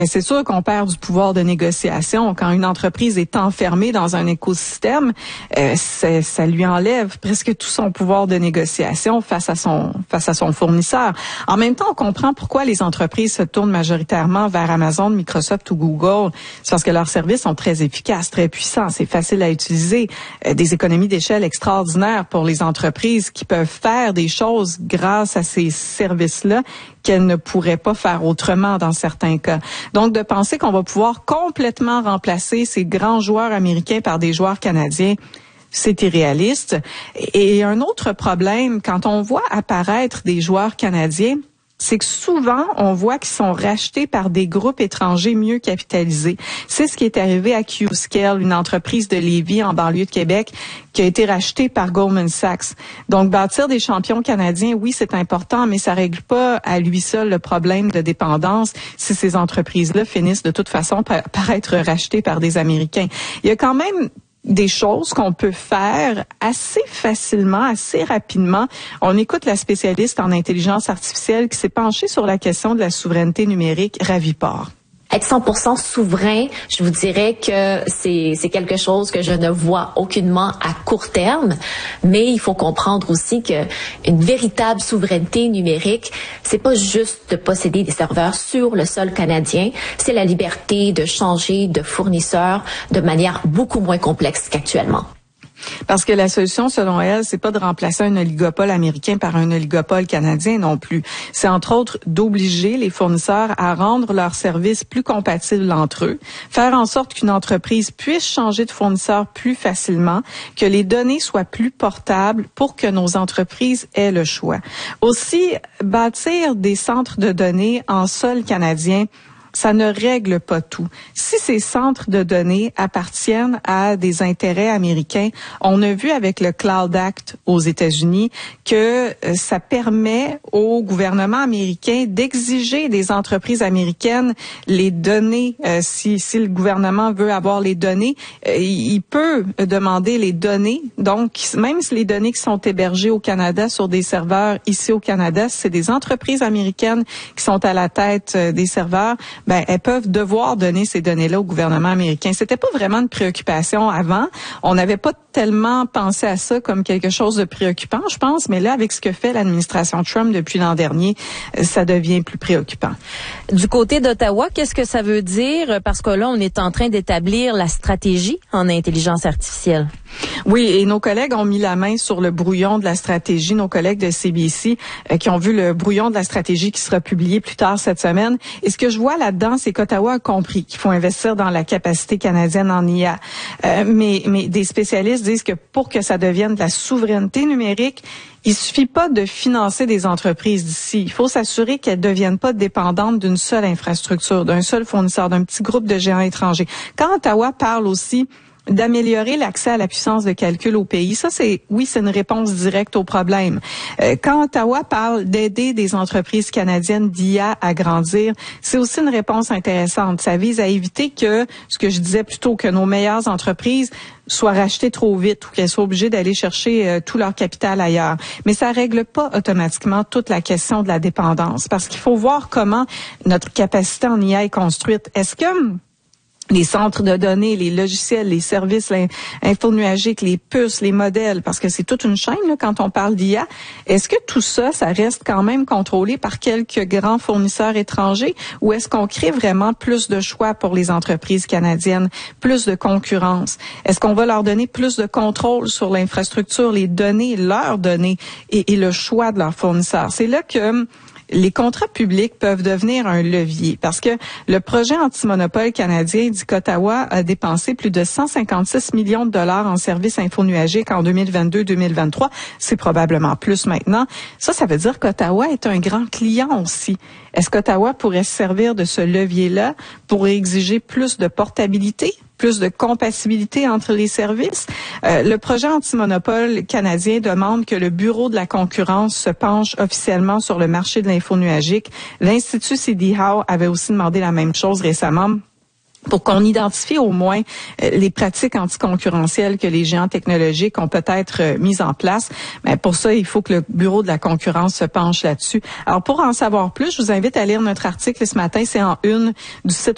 C'est sûr qu'on perd du pouvoir de négociation. Quand une entreprise est enfermée dans un écosystème, ça lui enlève presque tout son pouvoir de négociation face à son fournisseur. En même temps, on comprend pourquoi les entreprises se tournent majoritairement vers Amazon, Microsoft ou Google. C'est parce que leurs services sont très efficaces, très puissants, c'est facile à utiliser, des économies d'échelle extraordinaires pour les entreprises qui peuvent faire des choses grâce à ces services-là qu'elles ne pourraient pas faire autrement dans certains cas. Donc, de penser qu'on va pouvoir complètement remplacer ces grands joueurs américains par des joueurs canadiens, c'est irréaliste. Et un autre problème, quand on voit apparaître des joueurs canadiens, c'est que souvent, on voit qu'ils sont rachetés par des groupes étrangers mieux capitalisés. C'est ce qui est arrivé à Qscale, une entreprise de Lévis en banlieue de Québec, qui a été rachetée par Goldman Sachs. Donc, bâtir des champions canadiens, oui, c'est important, mais ça règle pas à lui seul le problème de dépendance si ces entreprises-là finissent de toute façon par être rachetées par des Américains. Il y a quand même des choses qu'on peut faire assez facilement, assez rapidement. On écoute la spécialiste en intelligence artificielle qui s'est penchée sur la question de la souveraineté numérique, Ravi Parr. Être 100% souverain, je vous dirais que c'est quelque chose que je ne vois aucunement à court terme, mais il faut comprendre aussi que une véritable souveraineté numérique, c'est pas juste de posséder des serveurs sur le sol canadien, c'est la liberté de changer de fournisseur de manière beaucoup moins complexe qu'actuellement. Parce que la solution, selon elle, c'est pas de remplacer un oligopole américain par un oligopole canadien non plus. C'est entre autres d'obliger les fournisseurs à rendre leurs services plus compatibles entre eux, faire en sorte qu'une entreprise puisse changer de fournisseur plus facilement, que les données soient plus portables pour que nos entreprises aient le choix. Aussi, bâtir des centres de données en sol canadien, ça ne règle pas tout. Si ces centres de données appartiennent à des intérêts américains, on a vu avec le Cloud Act aux États-Unis que ça permet au gouvernement américain d'exiger des entreprises américaines les données. Si le gouvernement veut avoir les données, il peut demander les données. Donc, même si les données qui sont hébergées au Canada sur des serveurs ici au Canada, c'est des entreprises américaines qui sont à la tête des serveurs, elles peuvent devoir donner ces données-là au gouvernement américain. C'était pas vraiment une préoccupation avant. On n'avait pas tellement pensé à ça comme quelque chose de préoccupant, je pense, mais là, avec ce que fait l'administration Trump depuis l'an dernier, ça devient plus préoccupant. Du côté d'Ottawa, qu'est-ce que ça veut dire? Parce que là, on est en train d'établir la stratégie en intelligence artificielle. Oui, et nos collègues ont mis la main sur le brouillon de la stratégie, nos collègues de CBC qui ont vu le brouillon de la stratégie qui sera publié plus tard cette semaine. Et ce que je vois là-dedans, c'est qu'Ottawa a compris qu'il faut investir dans la capacité canadienne en IA. Mais des spécialistes disent que pour que ça devienne de la souveraineté numérique, il suffit pas de financer des entreprises d'ici. Il faut s'assurer qu'elles ne deviennent pas dépendantes d'une seule infrastructure, d'un seul fournisseur, d'un petit groupe de géants étrangers. Quand Ottawa parle aussi d'améliorer l'accès à la puissance de calcul au pays. Ça, c'est une réponse directe au problème. Quand Ottawa parle d'aider des entreprises canadiennes d'IA à grandir, c'est aussi une réponse intéressante. Ça vise à éviter que, ce que je disais plutôt, que nos meilleures entreprises soient rachetées trop vite ou qu'elles soient obligées d'aller chercher tout leur capital ailleurs. Mais ça règle pas automatiquement toute la question de la dépendance, parce qu'il faut voir comment notre capacité en IA est construite. Est-ce que les centres de données, les logiciels, les services infonuagiques, les puces, les modèles, parce que c'est toute une chaîne là, quand on parle d'IA. Est-ce que tout ça, ça reste quand même contrôlé par quelques grands fournisseurs étrangers ou est-ce qu'on crée vraiment plus de choix pour les entreprises canadiennes, plus de concurrence? Est-ce qu'on va leur donner plus de contrôle sur l'infrastructure, les données, leurs données et le choix de leurs fournisseurs? C'est là que les contrats publics peuvent devenir un levier parce que le projet anti-monopole canadien dit qu'Ottawa a dépensé plus de 156 millions de dollars en services infonuagiques en 2022-2023. C'est probablement plus maintenant. Ça veut dire qu'Ottawa est un grand client aussi. Est-ce qu'Ottawa pourrait se servir de ce levier-là pour exiger plus de portabilité, plus de compatibilité entre les services? Le projet anti-monopole canadien demande que le Bureau de la concurrence se penche officiellement sur le marché de l'infonuagique. L'Institut CD Howe avait aussi demandé la même chose récemment, pour qu'on identifie au moins les pratiques anticoncurrentielles que les géants technologiques ont peut-être mises en place. Mais pour ça, il faut que le Bureau de la concurrence se penche là-dessus. Alors, pour en savoir plus, je vous invite à lire notre article ce matin. C'est en une du site